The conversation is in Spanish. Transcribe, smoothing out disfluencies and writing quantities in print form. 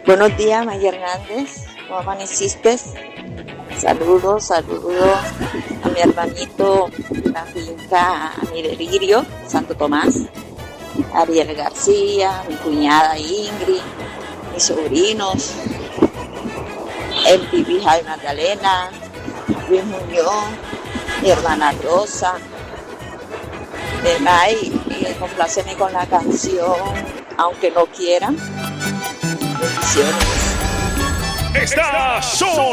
Buenos días, Maya Hernández. ¿Cómo amaneciste? Saludos a mi hermanito, la finca, a mi delirio, Santo Tomás, Ariel García, mi cuñada Ingrid, mis sobrinos, el Pipi Jaime Magdalena, Luis Muñoz, mi hermana Rosa. Y compláceme con la canción Aunque no quieran. Bendiciones. Está